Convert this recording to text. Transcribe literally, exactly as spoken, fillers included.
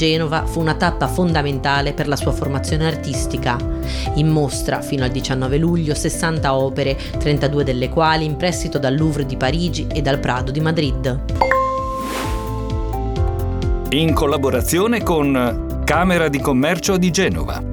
Genova fu una tappa fondamentale per la sua formazione artistica. In mostra, fino al diciannove luglio, sessanta opere, trentadue delle quali in prestito dal Louvre di Parigi e dal Prado di Madrid. In collaborazione con Camera di Commercio di Genova.